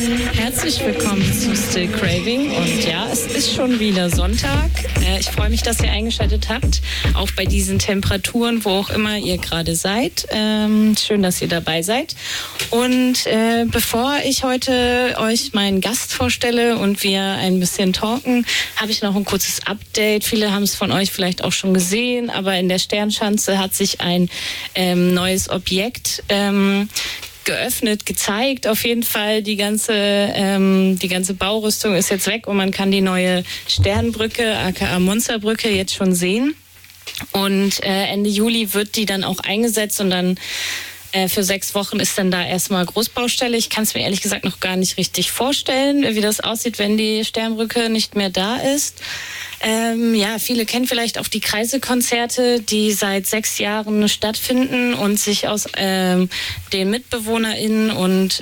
Herzlich willkommen zu Still Craving und ja, es ist schon wieder Sonntag. Ich freue mich, dass ihr eingeschaltet habt, auch bei diesen Temperaturen, wo auch immer ihr gerade seid. Schön, dass ihr dabei seid. Und bevor ich heute euch meinen Gast vorstelle und wir ein bisschen talken, habe ich noch ein kurzes Update. Viele haben es von euch vielleicht auch schon gesehen, aber in der Sternschanze hat sich ein neues Objekt geöffnet, gezeigt. Auf jeden Fall die ganze Baurüstung ist jetzt weg und man kann die neue Sternbrücke, aka Monsterbrücke, jetzt schon sehen. Und Ende Juli wird die dann auch eingesetzt und dann für 6 Wochen ist dann da erstmal Großbaustelle. Ich kann es mir ehrlich gesagt noch gar nicht richtig vorstellen, wie das aussieht, wenn die Sternbrücke nicht mehr da ist. Ja, viele kennen vielleicht auch die Kreiselkonzerte, die seit 6 Jahren stattfinden und sich aus den MitbewohnerInnen und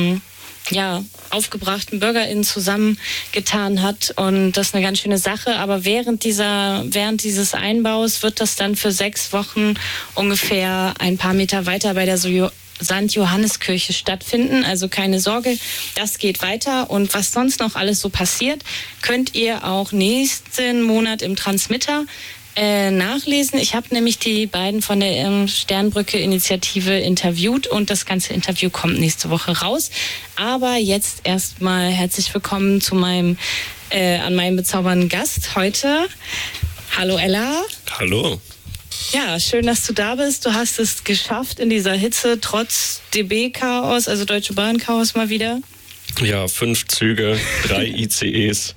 aufgebrachten BürgerInnen zusammengetan hat. Und das ist eine ganz schöne Sache. Aber während dieses Einbaus wird das dann für 6 Wochen ungefähr ein paar Meter weiter bei der St. Johanneskirche stattfinden. Also keine Sorge, das geht weiter. Und was sonst noch alles so passiert, könnt ihr auch nächsten Monat im Transmitter nachlesen. Ich habe nämlich die beiden von der Sternbrücke-Initiative interviewt und das ganze Interview kommt nächste Woche raus. Aber jetzt erstmal herzlich willkommen zu an meinem bezaubernden Gast heute. Hallo Ella. Hallo. Ja, schön, dass du da bist. Du hast es geschafft in dieser Hitze, trotz DB-Chaos, also Deutsche Bahn-Chaos mal wieder. Ja, 5 Züge, 3 ICEs.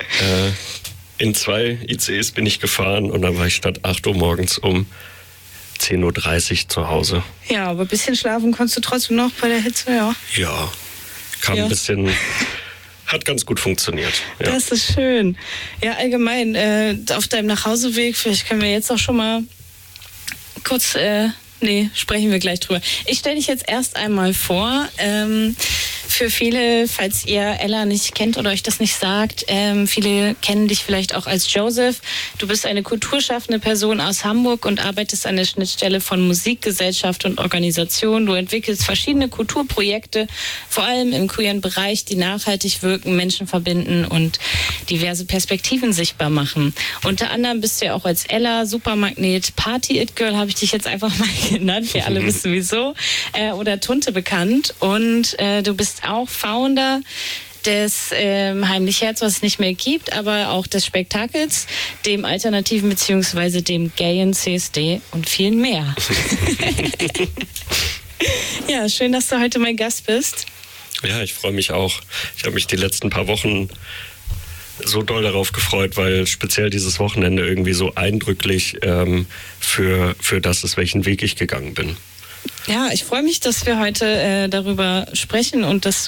In 2 ICEs bin ich gefahren und dann war ich statt 8 Uhr morgens um 10.30 Uhr zu Hause. Ja, aber ein bisschen schlafen konntest du trotzdem noch bei der Hitze, ja? Ja, ein bisschen... Hat ganz gut funktioniert. Ja. Das ist schön. Ja, allgemein, auf deinem Nachhauseweg, vielleicht können wir jetzt auch schon mal kurz... sprechen wir gleich drüber. Ich stelle dich jetzt erst einmal vor. Für viele, falls ihr Ella nicht kennt oder euch das nicht sagt, viele kennen dich vielleicht auch als Joseph. Du bist eine kulturschaffende Person aus Hamburg und arbeitest an der Schnittstelle von Musik, Gesellschaft und Organisation. Du entwickelst verschiedene Kulturprojekte, vor allem im queeren Bereich, die nachhaltig wirken, Menschen verbinden und diverse Perspektiven sichtbar machen. Unter anderem bist du ja auch als Ella, Supermagnet, Party-It-Girl, habe ich dich jetzt einfach mal genannt, wir alle wissen wieso, oder Tunte bekannt. Und du bist auch Founder des Heimlich Herz, was es nicht mehr gibt, aber auch des Spektakels, dem Alternativen bzw. dem Gayen CSD und viel mehr. Ja, schön, dass du heute mein Gast bist. Ja, ich freue mich auch. Ich habe mich die letzten paar Wochen so doll darauf gefreut, weil speziell dieses Wochenende irgendwie so eindrücklich für das ist, welchen Weg ich gegangen bin. Ja, ich freue mich, dass wir heute darüber sprechen und dass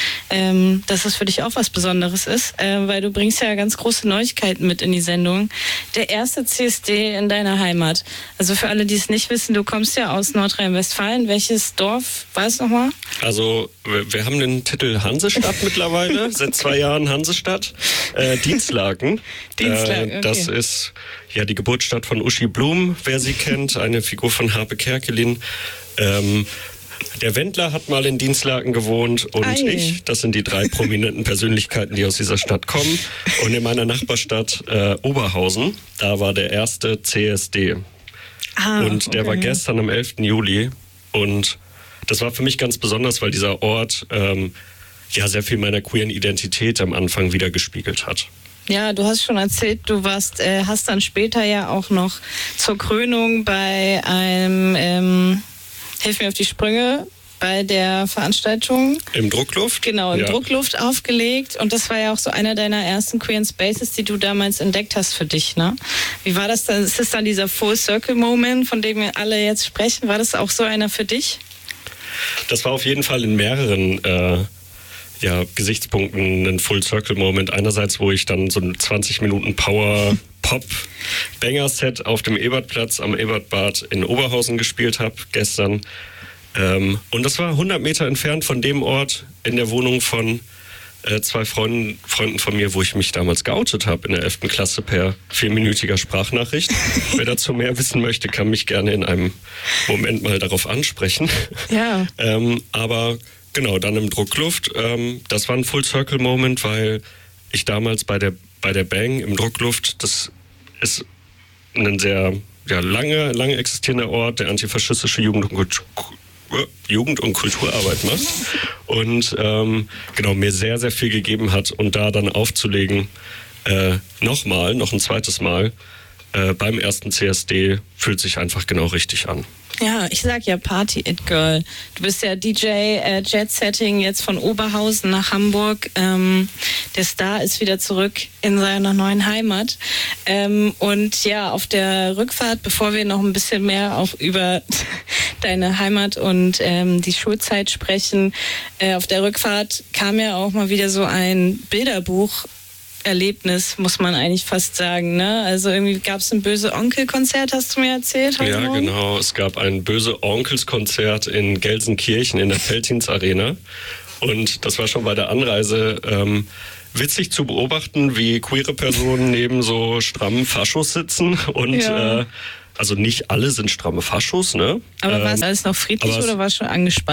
es für dich auch was Besonderes ist, weil du bringst ja ganz große Neuigkeiten mit in die Sendung. Der erste CSD in deiner Heimat. Also für alle, die es nicht wissen, du kommst ja aus Nordrhein-Westfalen. Welches Dorf war es nochmal? Also wir haben den Titel Hansestadt mittlerweile, seit 2 Jahren Hansestadt. Dinslaken. Okay. Das ist ja die Geburtsstadt von Uschi Blum, wer sie kennt, eine Figur von Harpe Kerkeling. Der Wendler hat mal in Dinslaken gewohnt und ich. Das sind die 3 prominenten Persönlichkeiten, die aus dieser Stadt kommen. Und in meiner Nachbarstadt Oberhausen, da war der erste CSD. Und der war gestern am 11. Juli. Und das war für mich ganz besonders, weil dieser Ort sehr viel meiner queeren Identität am Anfang wiedergespiegelt hat. Ja, du hast schon erzählt, du hast dann später ja auch noch zur Krönung bei einem... Hilf mir auf die Sprünge, bei der Veranstaltung. Im Druckluft? Genau, im Druckluft aufgelegt. Und das war ja auch so einer deiner ersten queeren Spaces, die du damals entdeckt hast für dich, ne? Wie war das dann? Ist das dann dieser Full-Circle-Moment, von dem wir alle jetzt sprechen? War das auch so einer für dich? Das war auf jeden Fall in mehreren Gesichtspunkten ein Full-Circle-Moment. Einerseits, wo ich dann so ein 20 Minuten Power-Pop-Banger-Set auf dem Ebertplatz am Ebertbad in Oberhausen gespielt habe gestern. Und das war 100 Meter entfernt von dem Ort in der Wohnung von 2 Freunden von mir, wo ich mich damals geoutet habe in der 11. Klasse per 4-minütiger Sprachnachricht. Wer dazu mehr wissen möchte, kann mich gerne in einem Moment mal darauf ansprechen. Ja. Aber Genau, dann im Druckluft. Das war ein Full-Circle-Moment, weil ich damals bei der Bang im Druckluft, das ist ein sehr lange existierender Ort, der antifaschistische Jugend- und Kulturarbeit macht. Und genau, mir sehr, sehr viel gegeben hat. Und da dann aufzulegen, noch ein zweites Mal, beim ersten CSD, fühlt sich einfach genau richtig an. Ja, ich sag ja Party-It Girl. Du bist ja DJ Jet-Setting jetzt von Oberhausen nach Hamburg. Der Star ist wieder zurück in seiner neuen Heimat. Und ja, auf der Rückfahrt, bevor wir noch ein bisschen mehr auch über deine Heimat und die Schulzeit sprechen, auf der Rückfahrt kam ja auch mal wieder so ein Bilderbuch Erlebnis, muss man eigentlich fast sagen, ne? Also irgendwie gab es ein Böse-Onkel-Konzert, hast du mir erzählt heute Morgen? Genau. Es gab ein Böse-Onkels-Konzert in Gelsenkirchen in der Veltins-Arena. Und das war schon bei der Anreise witzig zu beobachten, wie queere Personen neben so strammen Faschos sitzen. Und also nicht alle sind stramme Faschos, ne? Aber war es alles noch friedlich oder war es schon angespannt?